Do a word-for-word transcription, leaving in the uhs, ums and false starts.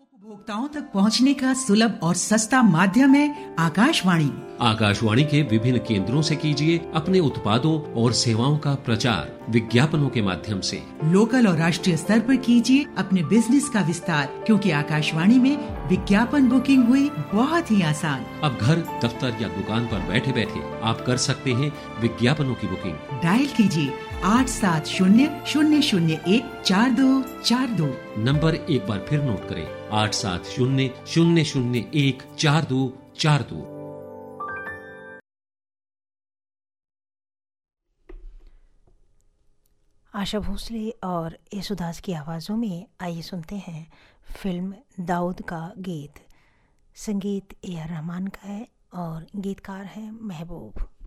उपभोक्ताओं तक पहुंचने का सुलभ और सस्ता माध्यम है आकाशवाणी। आकाशवाणी के विभिन्न केंद्रों से कीजिए अपने उत्पादों और सेवाओं का प्रचार विज्ञापनों के माध्यम से। लोकल और राष्ट्रीय स्तर पर कीजिए अपने बिजनेस का विस्तार, क्योंकि आकाशवाणी में विज्ञापन बुकिंग हुई बहुत ही आसान। अब घर, दफ्तर या दुकान पर बैठे बैठे आप कर सकते हैं विज्ञापनों की बुकिंग। डायल कीजिए आठ सात शून्य शून्य शून्य एक चार दो चार दो। नंबर एक बार फिर नोट करें, आठ सात शून्य शून्य शून्य एक चार दो चार दो। आशा भोसले और येसुदास की आवाज़ों में आइए सुनते हैं फिल्म दाऊद का गीत। संगीत ए आर रहमान का है और गीतकार हैं महबूब।